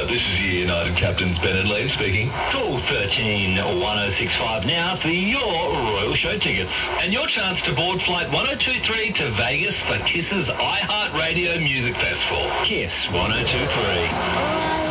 This is your United Captains Ben and Liam speaking. Call 13 1065 now for your Royal Show tickets. And your chance to board Flight 1023 to Vegas for KISS's iHeartRadio Music Festival. KISS 1023.